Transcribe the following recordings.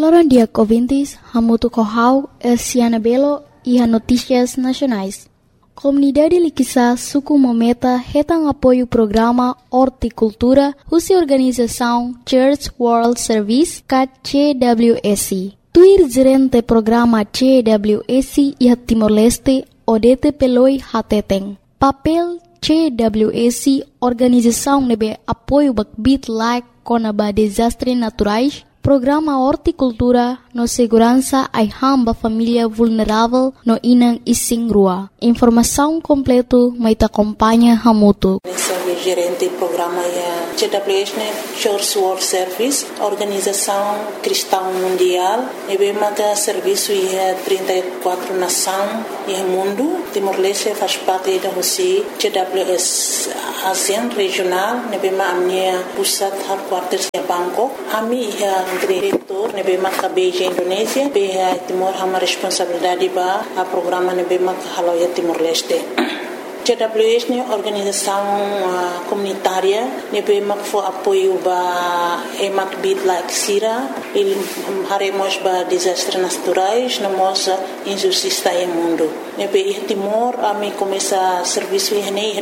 Loran dia ouvintes, hamutu kohau, Siana Belo e a Notícias Nacionais. Comunidade Liquiçá Suku Mometa retam apoio o programa Horticultura, cuja organização Church World Service, CWS. Tuir gerente programa CWS e a Timor-Leste, Odete Peloi Hateteng. Papel CWS, organização nebe apoio bakbit like conaba desastres naturais, programa Horticultura no segurança ai hamba família vulnerável no inang ising rua. Informação completo mai te acompanha hamutu. Gerente do programa CWS, Church World Service, Organização Cristã Mundial, e bem marca serviço e 34 nações e mundo. Timor-Leste faz parte da Rússia, CWS ASEAN regional, e bem marca a minha pusat headquarters em Bangkok. A minha diretor, e bem marca Beijing, Indonésia, bem Timor hama responsabilidade ba a programa e bem marca Haloia Timor-Leste. CWS é uma organização comunitária que for apoio para emak bit like sira, ele haremos para desastres naturais, na nossa injustiça no mundo. Nebe Timor a mim começa serviço em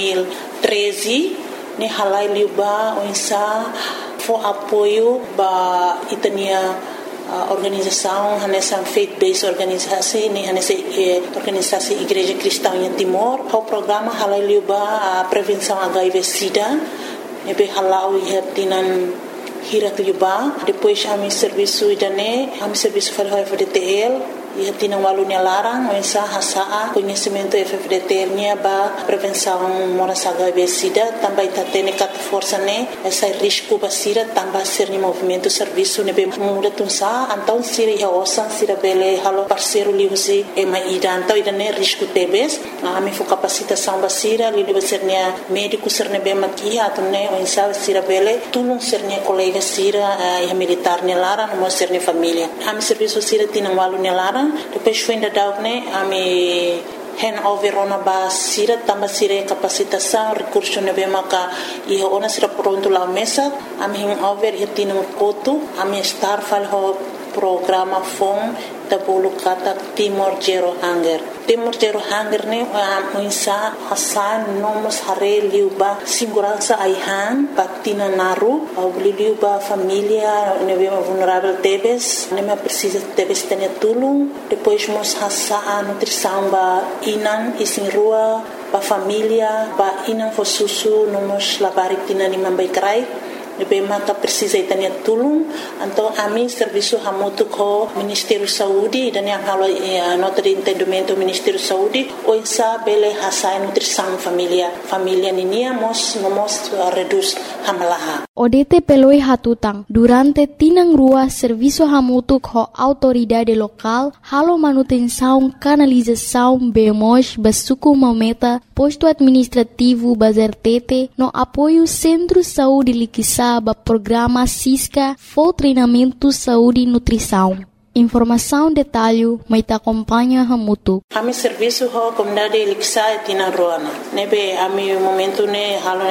2013, ne halai liuba onsa for apoio para itania organização, nessa faith-based organização, nessa organização Igreja Cristã em Timor, o programa halaliuba a prevenção HIV/SIDA, nebe halau e tinan hirak liuba, depois a mi serviço idane, a mi serviço para o FDTL, e tinan walu larang, mensa hasa conhecimento FDTL nya ba prevenção moras HIV/SIDA, também tatene kat força ne, essa risco basira também ser ni movimento serviço nebe muda tunsa, então sira ya osan sira bele halo parceiro liusi e mai então idane risco tebes, a mi fo capacitação basira li ser nya médico ser nebe makia atune mensa sira bele tulung ser nya colega sira e militar ne lara no ser ne família. A mi serviço sira tinan walu ne lara, depois foi ainda daune a mi handover ona ba sira tamba sira capacitação recurso nebe maka e ona sira pronto la mesa a mi handover e tinan kotu a mi star fal ho programa FOM da bolo kata Timor Zero Hunger. Timor Zero Hunger ne muinsa hasan nomos hare liuba segurança aihan patina naru au liuba família nebe vulnerável tebes neme precisa tebes tenia tulung depois mos hasa nutrição ba inan isin rua ba família ba inan fosusu nomos labarik tina ni mambai krai nebe maka precisa itania tulung então a mim serviço hamutu ko Ministério Saúde dan yang halo nota de entendimento Ministério Saúde o insa bele hasa nutrição família ninia mos reduz hamalaha. Odete peloi hatutang durante tinang rua serviço hamutu ko autoridade local halo manutenção canalização bemos basuku mometa posto administrativo bazertete no apoio Centro Saúde Liquiçá ba programa SISCA for treinamento saúde e nutrição. Informação detalhe mai te acompanha hamutu. A mi serviço ho comunidade Liquiçá tina roana. Nebe a mi momento ne halo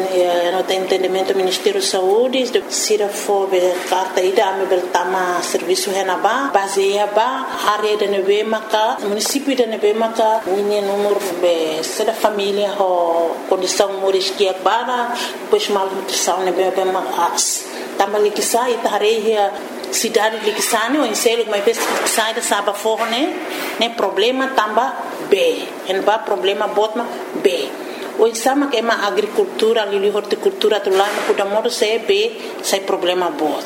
no entendimento Ministério Saúde sira fo be carta ida a mi beltama serviço henaba baseia ba área de nebe maka município de nebe maka minha número be seda família ho condição moris que bana pois mal nutrição nebe be mas tama Liquiçá itareia cidade Liquiçá ne o inselo mas bes sai da saba forne ne problema tamba B en ba problema botma B o insama que ma agricultura lili horticultura tu lá no da modo se B sai problema bot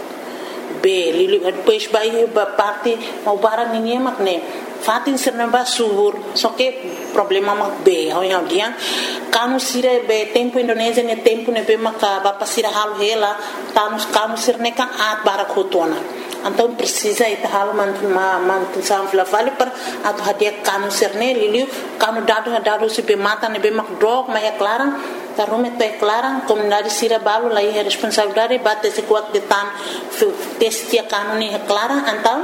B lili depois vai ba parte mau bara ninguém mak ne fatin serna ba subur só que problema mak B ho yang dia kanu sire be tempo Indonésia ne tempo ne be maka ba pasira halu hela tanus kanu sirne kan at bara khotona então precisa ita hal mantu samfla vale para atu hadia kanu serne liliu kanu dado se be mata ne be mak drog ma é clara tarume to é clara comunidade sira balu lá é responsabilidade bate se kuat de tan testia kanu ne é clara então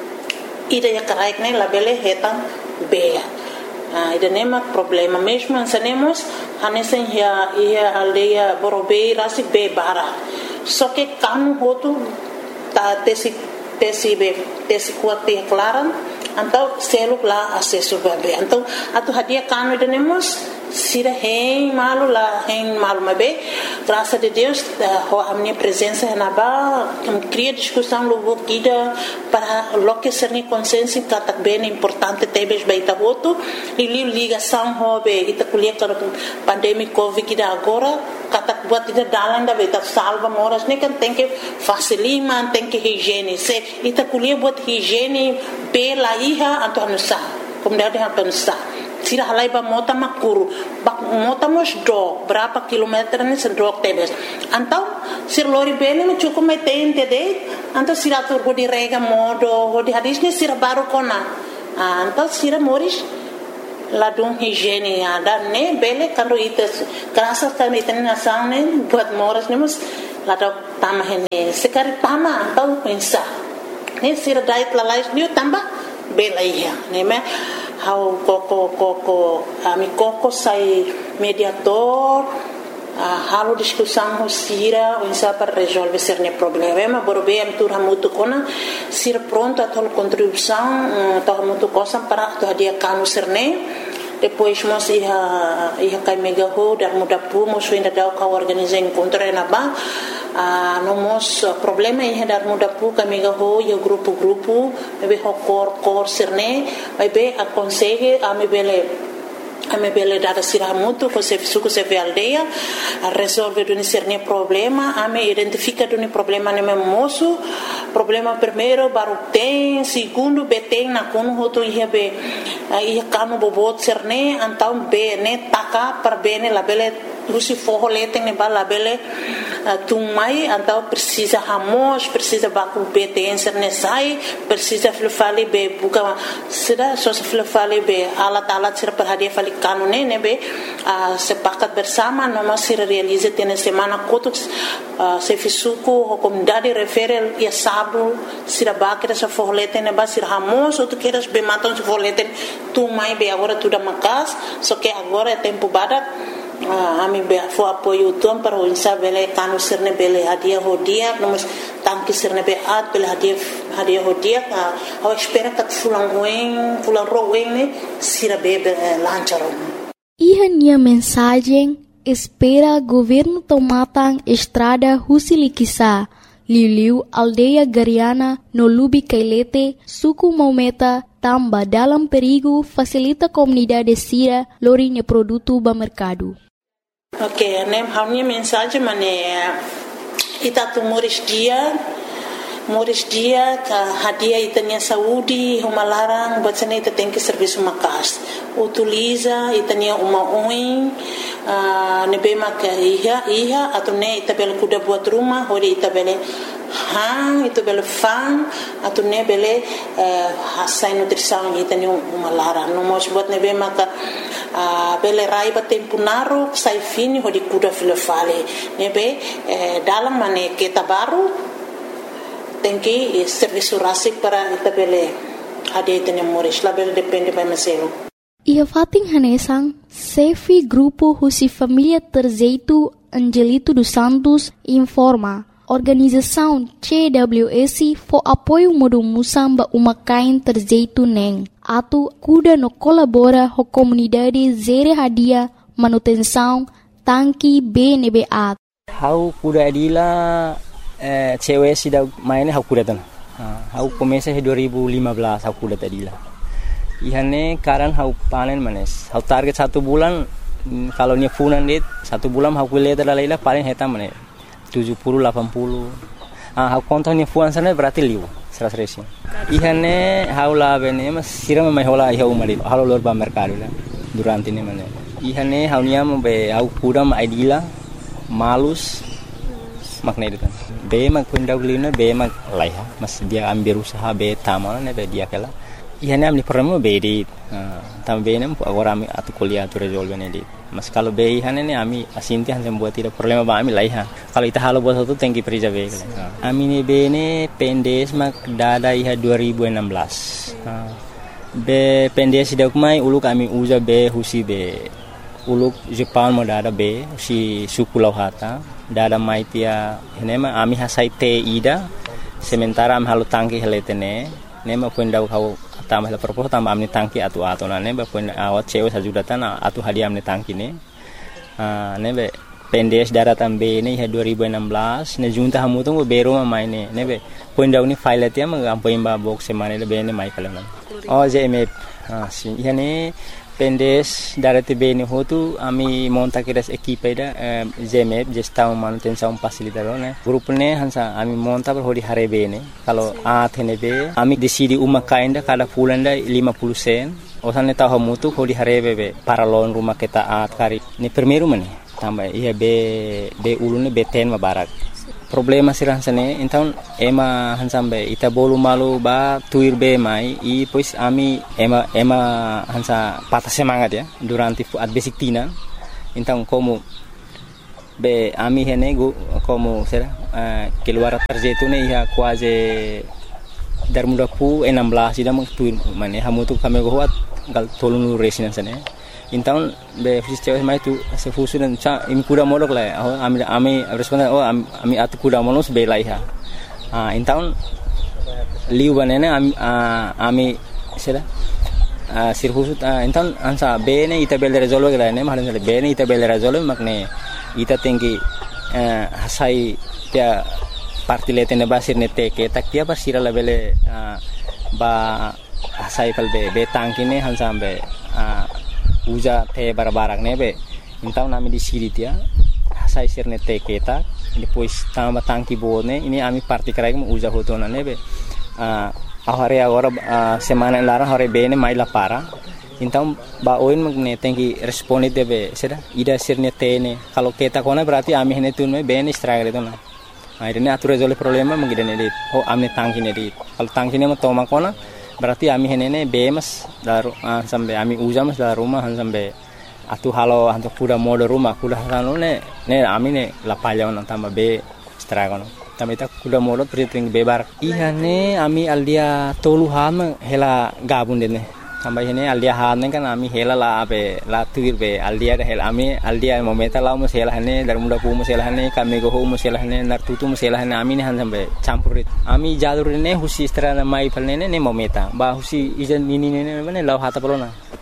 ida é correct ne labele hetan be ida nema problema mesmo ansanemos hanesen ia aldeia borobei rasi be bara só que kanu hotu ta tesi tesi kuat te klaran então seluk lá acesso bebê então atu hadia kanu denemos sira hen malu mabe graças a Deus a minha presença na ba cria discussão logo guida para loque ser ni consenso que tá bem importante tebes baita voto e ligação hobe ita kuliah para pandemia covid que agora kata buat ida dalan da beta salva moras ne kan tem que facilitar tem que higiene se ita kuliah buat higiene pela iha atau nusa comunidade atau nusa sira halai ba mota makuru bak mota mos do berapa kilometer ni sendok tebes antau sir lori bene me cukup metein tede antau sira tur go di rega modo go di hadis ni sira baru kona antau sira moris ladung higiene ada ne bele kando ites kerasa kami iten nasang ne buat moras ne mus ladok tamah ne sekali tama antau pensa ne sira dait lalais ni tambah bela iya ne me how koko ami koko sai mediator halo discussão sira insa para resolver certo problema borbe am tur hamutu kona sira pronto a tol contribuição to hamutu cosa para to dia kanu serne depois nós ia kai mega ho dar muda pu mos ainda dá o organizar encontro na ba nomos problema ia dar muda pu kai mega ho ia grupo bebe ho cor serne bebe aconselhe a me bele dada sira mutu ko se suku se aldeia a resolve do cerne problema a me identifica do problema ne moço problema primeiro baru tem segundo beteng na kono hoto ia kanu bobot cerne antau be ne taka per bene la bele rusi forro leteng ne bala bele tumai antau precisa hamos precisa baku beteng cerne sai precisa flufali be buka sira so flufali be alat sira perhadia fali kanune nebe sepakat bersama noma sira realize tene semana kotuk se fisuku comunidade referel ia sabu sira bakira sa forleten neba sira hamos outro queiras be matam se forleten tu mai be agora tudo makas só que agora é tempo badak ami be fo apoio tom para o insabele kanu sirne bele hadia hodia nomos tanki sirne be at bele hadia hodia a espera que fulan roen ne sira be lancharon Minha mensagem espera governo tomatan estrada Husilikisa Liliu aldeia Gariana no Lubi Kailete suku Maumeta tamba dalam perigo facilita comunidade sira lorinha produto ba mercado. Ok, a minha mensagem ita tu moris dia ka hadia itania saúde uma larang bacana ita tem que serviço makas utiliza itania uma oin nebema ka iha atau ne ita bel kuda buat rumah hori ita bele ita bele fan atau ne bele hasai nutrição itania uma larang no mos buat nebema ka bele raiba tempo naru sai fini hori kuda filofale nebe dalam mane kita baru tem que serviço rasik para itabele ade tene moris label depende by meselo ia fating hanesang sefi grupo husi família terzeito Angelito dos Santos informa organização CWS for apoio modo musamba uma kain terzeito neng atu kuda no colabora ho comunidade zere hadia manutenção tanki BNBA how kuda adila cewek sida mainnya aku datang. Aku komesa 2015 aku datang dila. Ihane karan aku panen manes. Aku target 1 bulan kalau nya funan dit 1 bulan aku lihat laila paling heta manes 70 80. Aku kontak nya funan sana berarti liu 100. Ihane haula bene mas siram mai hola iha umari. Halo lor ba mercado la durante ini manes. Ihane haunya be aku kudam aidila malus makna itu kan be mag pundaglina be mag laiha mas dia ambil usaha be tamal ne be dia kala ihane amni problema be di tam be nem agora ami atu kuliah tu resolve ne di mas kalau be ihane ne ami asinti han buat tidak problema ba ami laiha kalau ita halo buat itu tengki perija be ami ne be ne pendes mag dada iha 2016 be pendes dak mai uluk ami uza be husi be uluk Jepang mo dada be si suku lauhata dada maitia enema ami hasai te ida sementara am halu tangki heletene ne ma pun dau kau tambah la propos tambah amni tangki atu ne ba pun awat cewek sajudatan atu hadiah amni tangki ne ne be pendes daratan be ne 2016 ne junta hamu tu bero ma mai ne be pun dau ni file tia ma ampo imba box semane le be ne mai kalam oh jeme si yani pendes darate be ne hotu ami monta kiras equipe da jeme gestão manutenção facilitador ne grupo ne hansa ami monta per hodi hare be ne kalau athene be ami decidi uma kainda kada fulanda 50 sen osane tahu hamu tu hodi hare be paralon rumah kita at kari ni primeiro mane tambah iya be ulune be ten ma barak problema sirah sane então ema hansambe ita bolu malu ba tuir be mai e pois ami ema hansa patah semangat ya durante at basic tina então como be ami hene go como será keluar tarjeto ne ia quase dar muda pu 16 ida tuir mane hamu tu kami go hat gal tolunu resina sane então be fisios mai tu se fusu dan cha imi kuda modok la ami responda ami atu kuda monos be lai ha então liu banene ami sera sirfusu então ansa be ne ita bel resolve la ne mahalan be ne ita bel resolve makne ita tinggi hasai tia parti letene basir ne teke tak tia basira la bele ba hasai pal be tangkine hansambe uja te barbarak nebe então nami di siri tia sai sirne te keta depois tamba tangki bone ini ami parti krai mo uja hotona nebe ahare agora semana lara hore bene mai la para então ba oin magne tenki responde debe seda ida sirne tene kalau keta kona berarti ami hene tunme bene struggle itu na akhirnya atur resolve problema mengidane dit amne tangki ne dit kalau tangki ne mo toma kona berarti ami henene bemas daru sampai ami ujamas daru rumah sampai atu halo anto kuda mode rumah kuda halo ne ami ne la palya on tamba be stragono tamita kuda mode priting bebar iya ne ami aldia tolu ham hela gabun dene sampai hene aldia han kan ami hela la be la tuir be aldia hela ami aldia momenta la mus hela hene dar muda pu mus hela hene kami go mus hela hene nar tutu mus hela hene ami ne han sampai campurit ami jalur ne husi strana mai palne ne momenta ba husi ijan ini ne mane law hata polona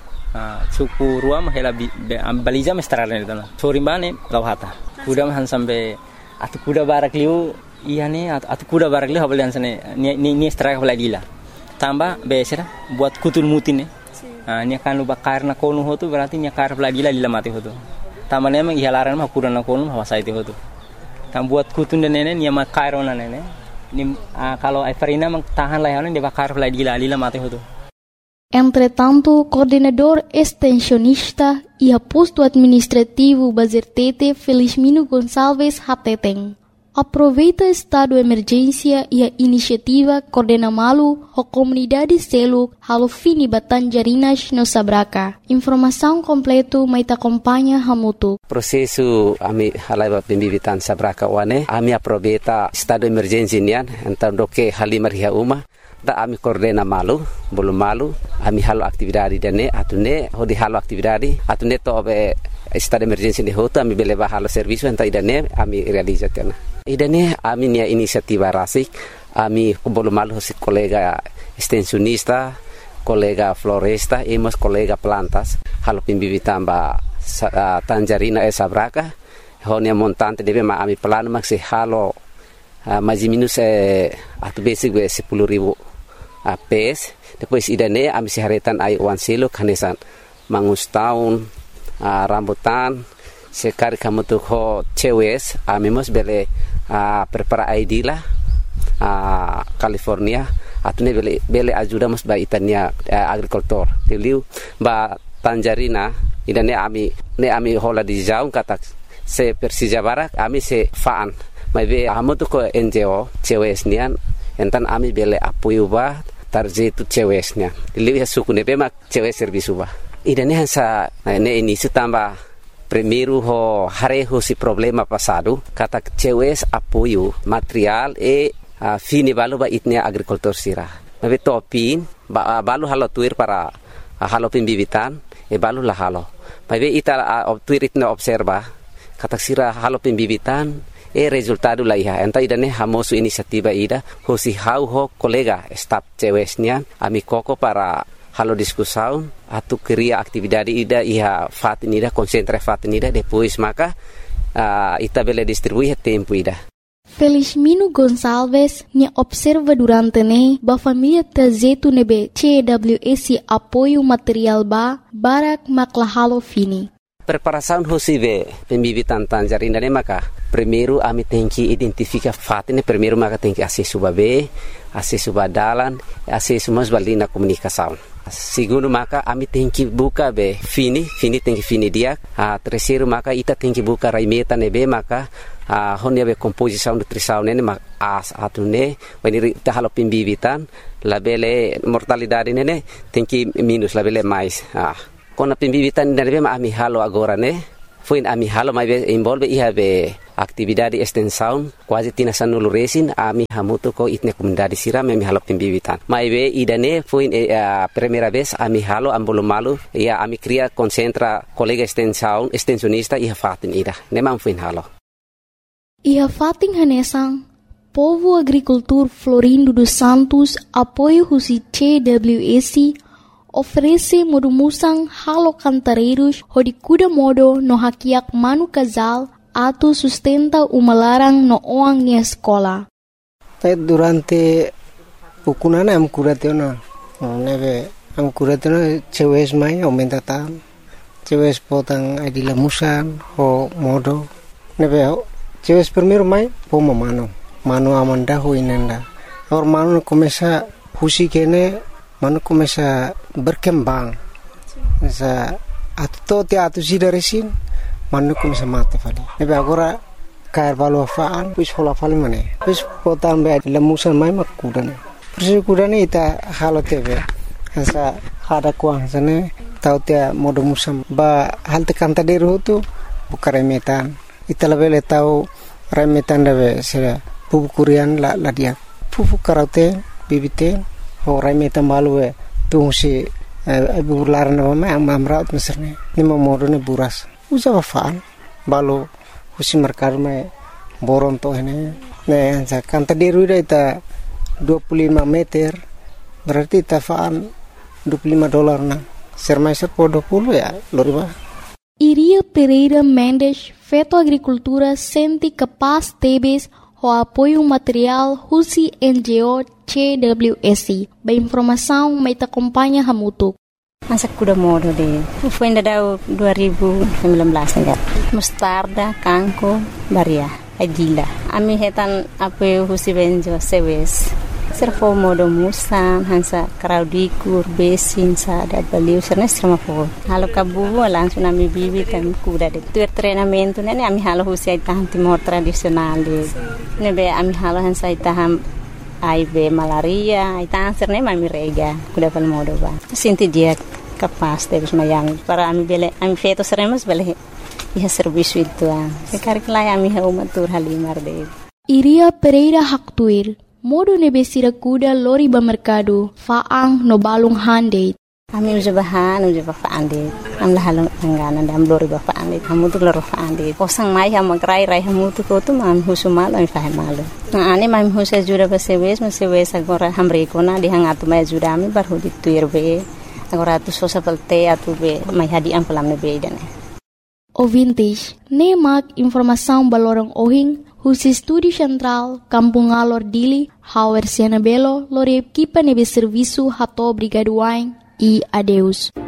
suku ruam hela baliza mestrana ne tana sori bane law hata kuda han sampai atu kuda barak liu iya ne atu kuda barak liu habalian sane ni strike lagi lah tambah besera buat kutul mutin nya kan luba karna konu hotu berarti nya kar lagi la mati hotu tamane memang ihalaran mah kurana konu hawasa itu hotu tam buat kutun dan nene nya makar ona nene ni kalau Everina mang tahan lah yana de bakar lagi la mati hotu. Entretanto, coordenador extensionista e posto administrativo Bazertete Felizmino Gonçalves Hateteng aproveita estado de emergência e a iniciativa coordena malu a comunidade selo halo fini Batanjarinas no Sabraca. Informação completo mai acompanha hamutu. Prosesu ami halaiba pembibitan Sabraca wane ami aproveita estado de emergência nian então doke halimar hia uma da ami coordena malu belum malu ami halo aktividade dane atune hodi halo aktividade atune to be estado de emergência ni hoto ami beleba halo serviço então idane ami realizatena. Idane ami nia inisiativa rasik ami belum malu si kolega extensionista kolega floresta emos kolega plantas halo pimbibitan ba Tanjarina Sabraca honia montante debe ma ami plano maksi halo mais minus atu basic 10,000 PS depois idane ami siharetan ai wan selo kanesan mangus tahun rambutan sekali kamu tuh ho cewes ami mos bele prepara ID lah California atune bele ajuda mos ba itania agricultor teliu ba Tanjarina idane ami hola di jauh kata se Persija Barak ami se faan mai be amu tuh ko NGO cewes nian entan ami bele apoio ba tarjetu cewesnya teliu ya suku nebe mak cewes servisu ba idane hansa ne ini setambah primeiro ho hareho si problema passado kata cewes apoio material fini balu ba itnia agricultor sira mabe topin balu halo tuir para halo pembibitan balu lah halo mabe ita tuir itna observa kata sira halo pembibitan resultado la iha enta idane hamosu inisiativa ida hosi hau ho kolega staf cewesnya ami koko para halo diskusaun atu keria aktividade ida iha fatin ida konsentra fatin ida depois maka ita bele distribui tempo ida. Felizmino Gonçalves nya observa durante ne ba família tazetu nebe CWS apoio material barak maklahalo fini. Preparação hosive pembibitan tanjarinda ne maka primeiro ami tenki identifica fatine primeiro maka tenki acesso babe acesso badalan acesso mas balina comunicação. Segundo maka ami tenki buka be fini tenki fini dia. Terceiro maka ita tenki buka raimeta nebe maka honia be composição nutrição nene as atune weniri ta halo pembibitan labele mortalidade nene tenki minus labele mais. Kona pembibitan nebe ma ami halo agora ne foi ami halo mai be envolve iha be atividade extensão quase tina sanulu resin ami hamuto ko itne comunidade siram ami halo pembibitan mai be idane foi primeira vez ami halo ambolo malu ia ami cria concentra colega extensão extensionista iha fatin ida ne man foi halo iha fatin hanesang Povo Agricultor Florindo dos Santos apoio husi CWS oferece modumusang halo cantareiros hodikuda modo no hakiak manu casal atu sustenta umalarang no oang ni escola. Durante pukunana am kuratena neve am kuratena cewes mai aumenta tam cewes potang adila musan ho modo neve cewes primero mai po mano amanda ho inenda or mano começa husi kene mano começa berkembang sa atu atu sidaresin mano começa mate fali nebe agora cair valo faan pus hola fali mane pus potan be lemusan mai makudane persi kudane ita halo tebe sa hada kuang sane tau tia modo musam ba halte kanta deru tu bukaremetan ita lebele tau remetan debe sera pupu kurian la dia pupu karate bibite ho remetan balue tu si bular na mama amraut meserne ni modo ne buras usa faan balo husi merkar me boron to ini ne sa kanta deru ita 25 meter berarti tafaan $25 na sermaiser po 20 ya loriba. Iria Pereira Mendes feto agricultura sente capaz tebes o apoio material husi NGO CWS. Ba informação mai ta acompanha hamutuk. Masa kuda modo de foi ainda dau 2019 enggak mustarda kangko baria agila ami hetan apoio husi benjo sewes servo modo musan hansa kraudikur besin sa da baliu serna strama po halo kabu langsung ami bibitan kuda de tur treinamento nene ami halo husi itaham timor tradisional de nebe ami halo hansa itaham aibe malaria itaham serna ami rega kuda pal modo ba sinti dia capaz de mayang para ami bele ami feto seremos bele ia serviço itu sekarang lai ami haumatur halimar de Iria Pereira Haktuir modo nebesira kuda lori ba mercado faang no balung hande ami ujabahan ujabafande am lahalong angana dam lori ba faande hamutu loro faande posang mai ham rai hamutu ko tu mam husumal ami fahimalo na ani mam husa jura ba sewes agora hamre ko na dihangatu mai jura ami bar hudi tuirbe agora tu sosa pelte atu be mai hadi am pelam ne be dane Ouvintes, nemak informação balorong ohing husi Estúdio Central, Kampung Alor Dili, Hauer Siana Belo, lore equipa nebe serviço rato brigaduain e adeus.